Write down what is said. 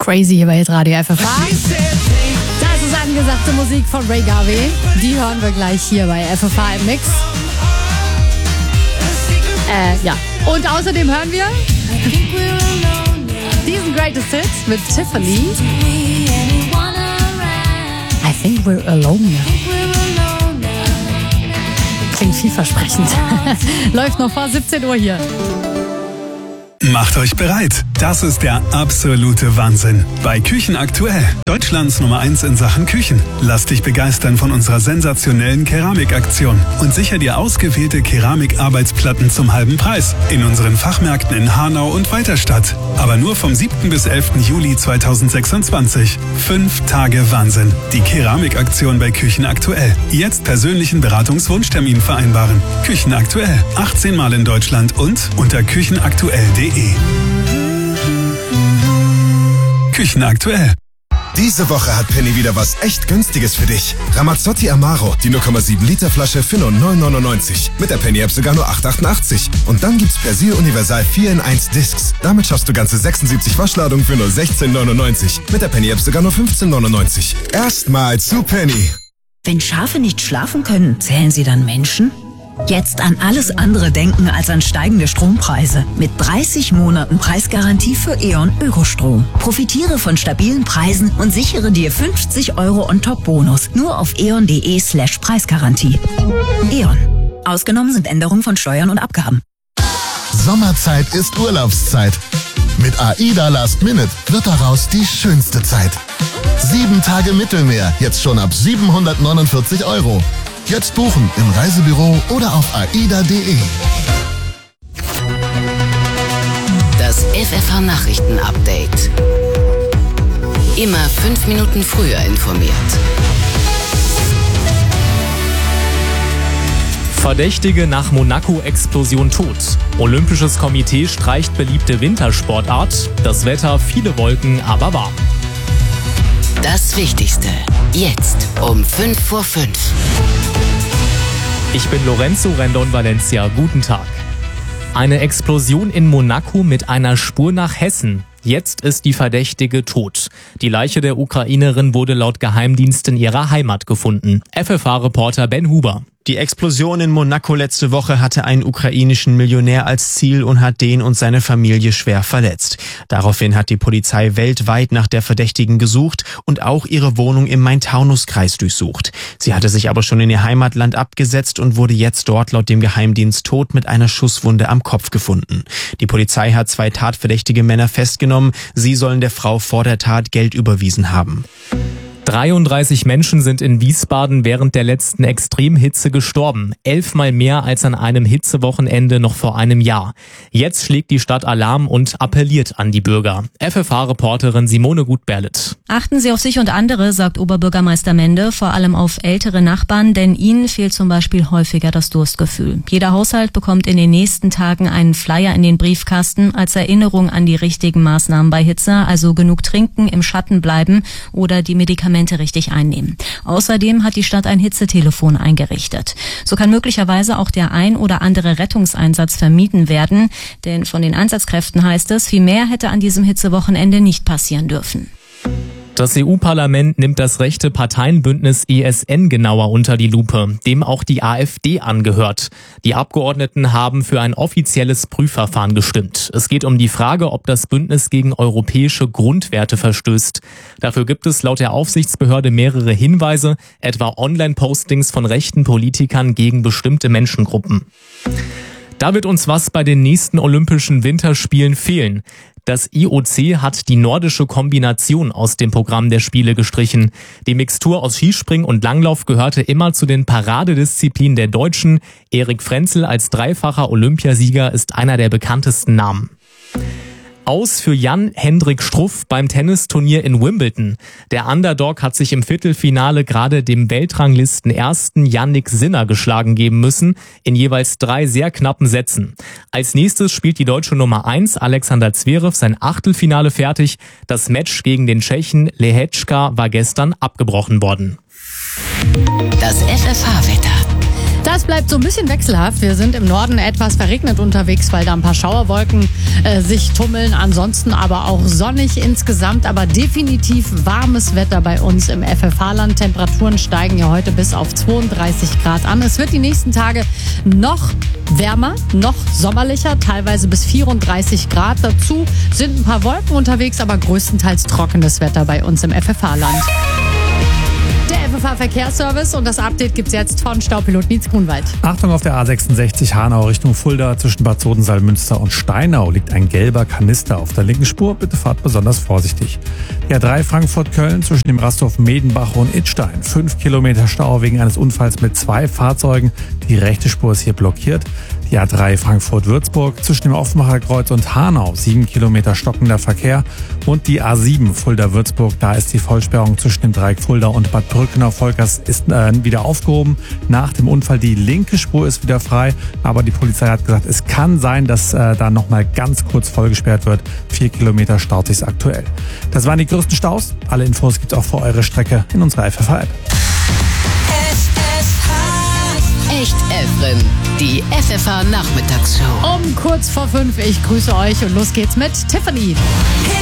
Crazy hier bei Hitradio FFH. Da ist es angesagte Musik von Ray Garvey. Die hören wir gleich hier bei FFH im Mix. Ja. Und außerdem hören wir diesen Greatest Hits mit Tiffany. I think we're alone now. Klingt vielversprechend. Läuft noch vor 17 Uhr hier. Macht euch bereit. Das ist der absolute Wahnsinn. Bei Küchen aktuell. Deutschlands Nummer 1 in Sachen Küchen. Lass dich begeistern von unserer sensationellen Keramikaktion und sicher dir ausgewählte Keramikarbeitsplatten zum halben Preis. In unseren Fachmärkten in Hanau und Weiterstadt. Aber nur vom 7. bis 11. Juli 2026. 5 Tage Wahnsinn. Die Keramikaktion bei Küchen aktuell. Jetzt persönlichen Beratungswunschtermin vereinbaren. Küchen aktuell. 18 Mal in Deutschland und unter küchenaktuell.de. Küchen aktuell. Diese Woche hat Penny wieder was echt Günstiges für dich. Ramazzotti Amaro, die 0,7 Liter Flasche für nur 9,99. Mit der Penny-App sogar nur 8,88. Und dann gibt's Persil Universal 4 in 1 Discs. Damit schaffst du ganze 76 Waschladungen für nur 16,99. Mit der Penny-App sogar nur 15,99. Erstmal zu Penny. Wenn Schafe nicht schlafen können, zählen sie dann Menschen? Jetzt an alles andere denken als an steigende Strompreise. Mit 30 Monaten Preisgarantie für E.ON Ökostrom. Profitiere von stabilen Preisen und sichere dir 50 € On-Top-Bonus. Nur auf eon.de/Preisgarantie. E.ON. Ausgenommen sind Änderungen von Steuern und Abgaben. Sommerzeit ist Urlaubszeit. Mit AIDA Last Minute wird daraus die schönste Zeit. 7 Tage Mittelmeer, jetzt schon ab 749 €. Jetzt buchen im Reisebüro oder auf aida.de. Das FFH-Nachrichten-Update. Immer 5 Minuten früher informiert. Verdächtige nach Monaco-Explosion tot. Olympisches Komitee streicht beliebte Wintersportart. Das Wetter, viele Wolken, aber warm. Das Wichtigste. Jetzt um 5 vor 5. Ich bin Lorenzo Rendon Valencia. Guten Tag. Eine Explosion in Monaco mit einer Spur nach Hessen. Jetzt ist die Verdächtige tot. Die Leiche der Ukrainerin wurde laut Geheimdienst in ihrer Heimat gefunden. FFH-Reporter Ben Huber. Die Explosion in Monaco letzte Woche hatte einen ukrainischen Millionär als Ziel und hat den und seine Familie schwer verletzt. Daraufhin hat die Polizei weltweit nach der Verdächtigen gesucht und auch ihre Wohnung im Main-Taunus-Kreis durchsucht. Sie hatte sich aber schon in ihr Heimatland abgesetzt und wurde jetzt dort laut dem Geheimdienst tot mit einer Schusswunde am Kopf gefunden. Die Polizei hat 2 tatverdächtige Männer festgenommen. Sie sollen der Frau vor der Tat Geld überwiesen haben. 33 Menschen sind in Wiesbaden während der letzten Extremhitze gestorben. 11-mal mehr als an einem Hitzewochenende noch vor einem Jahr. Jetzt schlägt die Stadt Alarm und appelliert an die Bürger. FFH-Reporterin Simone Gutberlet. Achten Sie auf sich und andere, sagt Oberbürgermeister Mende, vor allem auf ältere Nachbarn, denn ihnen fehlt zum Beispiel häufiger das Durstgefühl. Jeder Haushalt bekommt in den nächsten Tagen einen Flyer in den Briefkasten als Erinnerung an die richtigen Maßnahmen bei Hitze, also genug trinken, im Schatten bleiben oder die Medikamente richtig einnehmen. Außerdem hat die Stadt ein Hitzetelefon eingerichtet. So kann möglicherweise auch der ein oder andere Rettungseinsatz vermieden werden, denn von den Einsatzkräften heißt es, viel mehr hätte an diesem Hitzewochenende nicht passieren dürfen. Das EU-Parlament nimmt das rechte Parteienbündnis ESN genauer unter die Lupe, dem auch die AfD angehört. Die Abgeordneten haben für ein offizielles Prüfverfahren gestimmt. Es geht um die Frage, ob das Bündnis gegen europäische Grundwerte verstößt. Dafür gibt es laut der Aufsichtsbehörde mehrere Hinweise, etwa Online-Postings von rechten Politikern gegen bestimmte Menschengruppen. Da wird uns was bei den nächsten Olympischen Winterspielen fehlen. Das IOC hat die nordische Kombination aus dem Programm der Spiele gestrichen. Die Mixtur aus Skispringen und Langlauf gehörte immer zu den Paradedisziplinen der Deutschen. Erik Frenzel als dreifacher Olympiasieger ist einer der bekanntesten Namen. Aus für Jan-Hendrik Struff beim Tennisturnier in Wimbledon. Der Underdog hat sich im Viertelfinale gerade dem Weltranglisten-Ersten Jannik Sinner geschlagen geben müssen, in jeweils 3 sehr knappen Sätzen. Als nächstes spielt die deutsche Nummer 1 Alexander Zverev sein Achtelfinale fertig. Das Match gegen den Tschechen Lehečka war gestern abgebrochen worden. Das FFH-Wetter. Das bleibt so ein bisschen wechselhaft. Wir sind im Norden etwas verregnet unterwegs, weil da ein paar Schauerwolken sich tummeln. Ansonsten aber auch sonnig insgesamt, aber definitiv warmes Wetter bei uns im FFH-Land. Temperaturen steigen ja heute bis auf 32 Grad an. Es wird die nächsten Tage noch wärmer, noch sommerlicher, teilweise bis 34 Grad. Dazu sind ein paar Wolken unterwegs, aber größtenteils trockenes Wetter bei uns im FFH-Land. Der FFH-Verkehrsservice und das Update gibt's jetzt von Staupilot Nietz Grunwald. Achtung, auf der A66 Hanau Richtung Fulda zwischen Bad Sodensaal, Münster und Steinau liegt ein gelber Kanister auf der linken Spur. Bitte fahrt besonders vorsichtig. Die A3 Frankfurt-Köln zwischen dem Rasthof Medenbach und Idstein. 5 Kilometer Stau wegen eines Unfalls mit 2 Fahrzeugen. Die rechte Spur ist hier blockiert. Die A3 Frankfurt-Würzburg zwischen dem Offenbacher Kreuz und Hanau. 7 Kilometer stockender Verkehr. Und die A7 Fulda-Würzburg. Da ist die Vollsperrung zwischen dem Dreieck Fulda und Bad Brückenau-Volkers ist wieder aufgehoben. Nach dem Unfall die linke Spur ist wieder frei. Aber die Polizei hat gesagt, es kann sein, dass da nochmal ganz kurz vollgesperrt wird. 4 Kilometer staut sich's aktuell. Das waren die größten Staus. Alle Infos gibt's auch für eure Strecke in unserer FFH-App. Echt Efren, die FFH Nachmittagsshow. Um kurz vor 5, ich grüße euch und los geht's mit Tiffany.